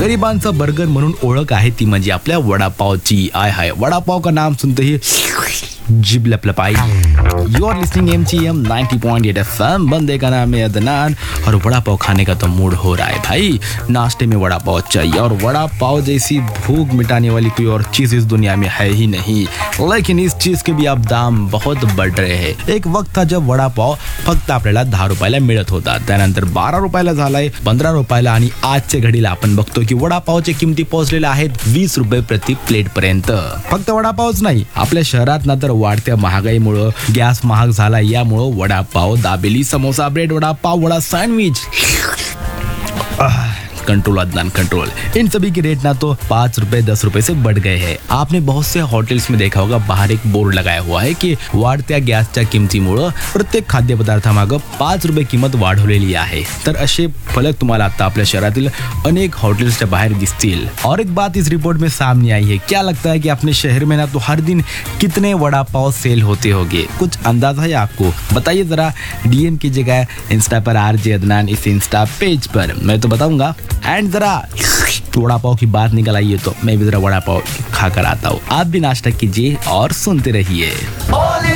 गरिबांचा burger म्हणून ओळख आहे ती म्हणजे आपल्या वडापावची. आय हाय, वडापाव का नाम सुनते ही जिब लपलपाई. You R listening MGM 90.8 FM. बंदे का नाम है अदनान और वड़ा पाव खाने का तो मूड हो रहा है भाई. नाश्ते में वड़ा पाव चाहिए और वड़ा पाव जैसी भूख मिटाने वाली कोई और चीज इस दुनिया में है ही नहीं. लेकिन इस चीज के भी अब दाम बहुत बढ़ रहे हैं. एक वक्त था जब वड़ा पाव फक्त आपल्याला 10 रुपयाला मिळत होता, त्यानंतर 12 रुपयाला झालाय, 15 रुपयाला आणि आजच्या घडीला आपण बघतो की वडापावच्या किमती पोहोचलेल्या आहेत 20 रुपये प्रति प्लेट पर्यंत. फक्त वडापावच नाही, आपल्या शहरात ना तर वाढत्या महागाईमुळं गॅस महाग झाला, यामुळं vada pav, dabeli, samosa, bread, vada pav, vada sandwich, control Adnan control, in सभी के रेट ना तो 5 रुपए 10 रुपए से बढ़ गए हैं. आपने बहुत से हॉटेल्स में देखा होगा बाहर एक बोर्ड लगाया हुआ है की वाढत्या गॅसच्या किमतीमुळं प्रत्येक खाद्यपदार्थामागं 5 रुपये किंमत वाढवलेली आहे. तर असे फलक तुम्हाला आता आपल्या शहरातील अनेक हॉटेल्सच्या बाहेर दिसतील. और एक बात इस रिपोर्ट में सामने आई है. क्या लगता है कि अपने शहर में ना तो हर दिन कितने वड़ा पाव सेल होते होंगे? कुछ अंदाजा है आपको? बताइए जरा. DM कीजिएगा इंस्टा पर RJ अदनान इस इंस्टा पेज पर, मैं तो बताऊंगा. एंड जरा वड़ा पाव की बात निकल आई है तो मैं भी जरा वड़ा पाव खाकर आता हूँ. आप भी नाश्ता कीजिए और सुनते रहिए.